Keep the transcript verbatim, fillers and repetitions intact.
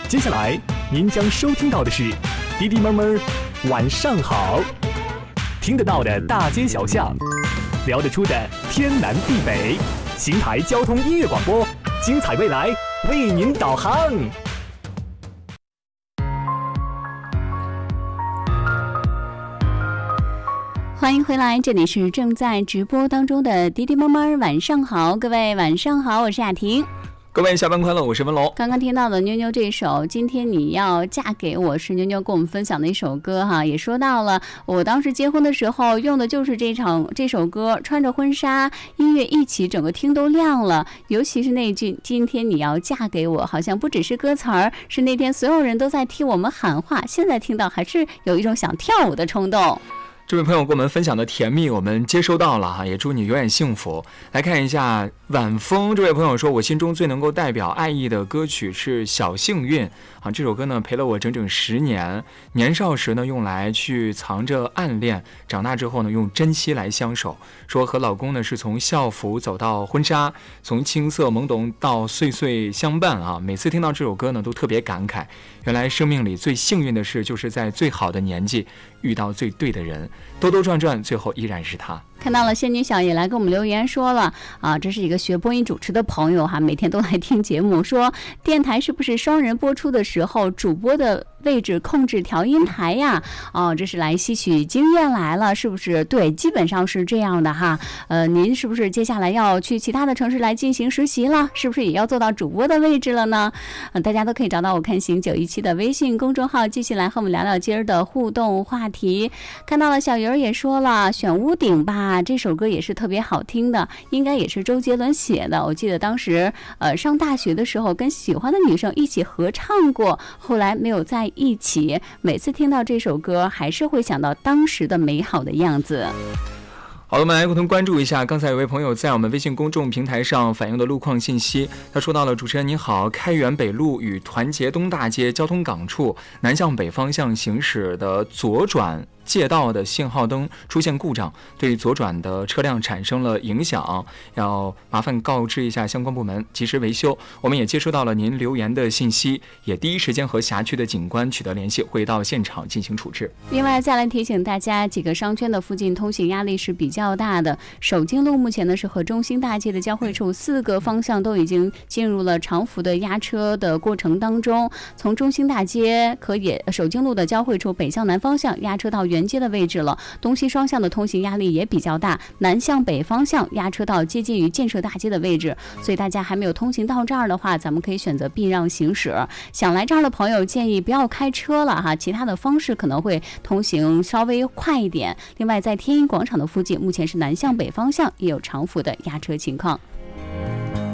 接下来您将收听到的是滴滴妹妹晚上好，听得到的大街小巷，聊得出的天南地北，邢台交通音乐广播，精彩未来为您导航。 欢迎回来，这里是正在直播当中的滴滴妈妈晚上好，各位晚上好，我是雅婷。 各位下班快乐，我是文龙。 刚刚听到的妞妞这首今天你要嫁给我，是妞妞跟我们分享的一首歌哈，也说到了我当时结婚的时候用的就是这场这首歌，穿着婚纱，音乐一起，整个厅都亮了，尤其是那句今天你要嫁给我，好像不只是歌词儿，是那天所有人都在替我们喊话，现在听到还是有一种想跳舞的冲动。 这位朋友跟我们分享的甜蜜我们接收到了哈，也祝你永远幸福。来看一下晚风，这位朋友说，我心中最能够代表爱意的歌曲是小幸运啊，这首歌呢陪了我整整十年，年少时呢用来去藏着暗恋，长大之后呢用珍惜来相守。说和老公呢是从校服走到婚纱，从青涩懵懂到岁岁相伴啊，每次听到这首歌呢都特别感慨，原来生命里最幸运的事就是在最好的年纪遇到最对的人，兜兜转转最后依然是他。 看到了仙女小也来给我们留言说了啊，这是一个学播音主持的朋友哈，每天都来听节目，说电台是不是双人播出的时候主播的位置控制调音台呀？哦，这是来吸取经验来了，是不是？对，基本上是这样的哈。呃，您是不是接下来要去其他的城市来进行实习了？是不是也要做到主播的位置了呢？呃，大家都可以找到我看行九一七的微信公众号，继续来和我们聊聊今儿的互动话题。看到了小鱼儿也说了，选屋顶吧。这首歌也是特别好听的，应该也是周杰伦写的。我记得当时呃上大学的时候跟喜欢的女生一起合唱过，后来没有在一起。每次听到这首歌还是会想到当时的美好的样子。 好的，我们来共同关注一下刚才有位朋友在我们微信公众平台上反映的路况信息。他说到了，主持人您好，开元北路与团结东大街交通港处南向北方向行驶的左转界道的信号灯出现故障，对左转的车辆产生了影响，要麻烦告知一下相关部门及时维修。我们也接收到了您留言的信息，也第一时间和辖区的警官取得联系，会到现场进行处置。 另外再来提醒大家，几个商圈的附近通行压力是比较大的。首经路目前呢是和中兴大街的交汇处，四个方向都已经进入了长幅的压车的过程当中。从中兴大街和也首经路的交汇处北向南方向压车到原街的位置了，东西双向的通行压力也比较大，南向北方向压车到接近于建设大街的位置，所以大家还没有通行到这儿的话，咱们可以选择避让行驶。想来这儿的朋友建议不要开车了哈，其他的方式可能会通行稍微快一点。另外在天一广场的附近，目前是南向北方向也有长幅的压车情况。